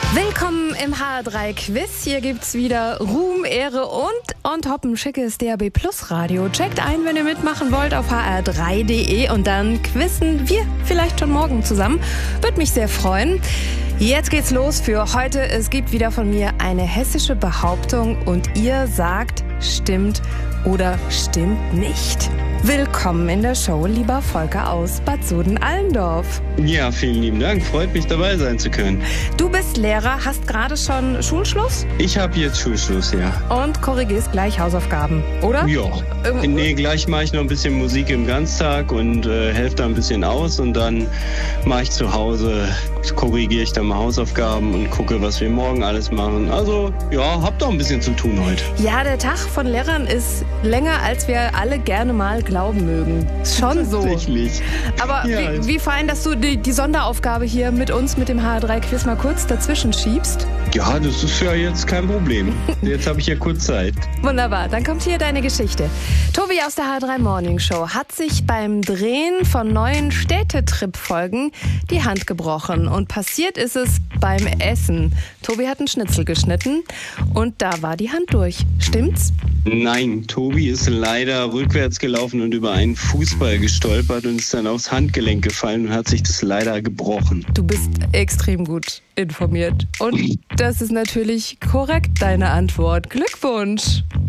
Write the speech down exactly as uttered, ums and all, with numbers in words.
Willkommen im H R drei Quiz. Hier gibt's wieder Ruhm, Ehre und on top ein schickes D A B Plus Radio. Checkt ein, wenn ihr mitmachen wollt, auf h r drei punkt d e und dann quizzen wir vielleicht schon morgen zusammen. Würde mich sehr freuen. Jetzt geht's los für heute. Es gibt wieder von mir eine hessische Behauptung und ihr sagt, stimmt oder stimmt nicht. Willkommen in der Show, lieber Volker aus Bad Soden-Allendorf. Ja, vielen lieben Dank. Freut mich, dabei sein zu können. Du bist Lehrer, hast gerade schon Schulschluss? Ich habe jetzt Schulschluss, ja. Und korrigierst gleich Hausaufgaben, oder? Ja. Ähm, nee, gleich mache ich noch ein bisschen Musik im Ganztag und äh, helfe da ein bisschen aus. Und dann mache ich zu Hause, korrigiere ich dann mal Hausaufgaben und gucke, was wir morgen alles machen. Also, ja, hab doch ein bisschen zu tun heute. Ja, der Tag von Lehrern ist länger, als wir alle gerne mal glauben mögen. Ist schon so. Tatsächlich. Aber Ja, wie, wie fein, dass du die, die Sonderaufgabe hier mit uns, mit dem H R drei Quiz mal kurz dazwischen schiebst. Ja, das ist ja jetzt kein Problem. Jetzt habe ich ja kurz Zeit. Wunderbar, dann kommt hier deine Geschichte. Tobi aus der H R drei Morning Show hat sich beim Drehen von neuen Städtetrip-Folgen die Hand gebrochen. Und passiert ist es beim Essen. Tobi hat einen Schnitzel geschnitten und da war die Hand durch. Stimmt's? Nein, Tobi ist leider rückwärts gelaufen und über einen Fußball gestolpert und ist dann aufs Handgelenk gefallen und hat sich das leider gebrochen. Du bist extrem gut informiert. Und das ist natürlich korrekt, deine Antwort. Glückwunsch!